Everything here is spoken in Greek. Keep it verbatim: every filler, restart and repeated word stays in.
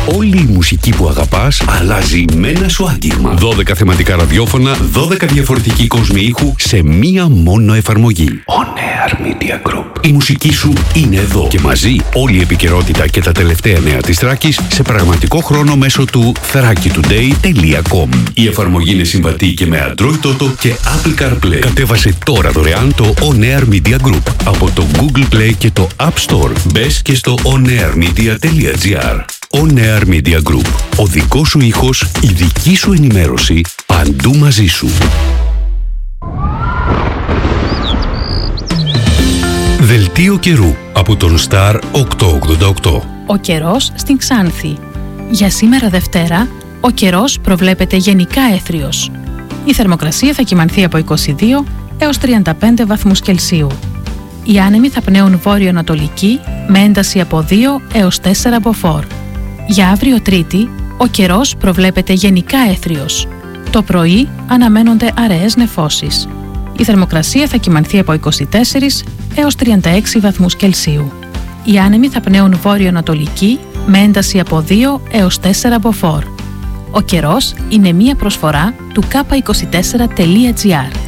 Όλη η μουσική που αγαπάς αλλάζει με ένα σου άγγιγμα. δώδεκα θεματικά ραδιόφωνα, δώδεκα διαφορετικοί κόσμοι ήχου σε μία μόνο εφαρμογή. On Air Media Group. Η μουσική σου είναι εδώ και μαζί όλη η επικαιρότητα και τα τελευταία νέα της Θράκης σε πραγματικό χρόνο μέσω του θράκη τουντέι τελεία κομ. Η εφαρμογή είναι συμβατή και με Android Auto και Apple CarPlay. Κατέβασε τώρα δωρεάν το On Air Media Group από το Google Play και το App Store. Μπες και στο onairmedia τελεία gr. On Air Media Group. Ο δικός σου ήχος, η δική σου ενημέρωση, παντού μαζί σου. Δελτίο καιρού από τον Star οκτακόσια ογδόντα οκτώ. Ο καιρός στην Ξάνθη. Για σήμερα Δευτέρα, ο καιρός προβλέπεται γενικά έθριος. Η θερμοκρασία θα κυμανθεί από είκοσι δύο έως τριάντα πέντε βαθμούς Κελσίου. Οι άνεμοι θα πνέουν βόρειο-ανατολική με ένταση από δύο έως τέσσερα μποφόρ. Για αύριο Τρίτη, ο καιρός προβλέπεται γενικά έθριος. Το πρωί αναμένονται αραιές νεφώσεις. Η θερμοκρασία θα κυμανθεί από είκοσι τέσσερα έως τριάντα έξι βαθμούς Κελσίου. Οι άνεμοι θα πνέουν βόρειο-ανατολική με ένταση από δύο έως τέσσερα μποφόρ. Ο καιρός είναι μία προσφορά του κάπα είκοσι τέσσερα τελεία τζι άρ.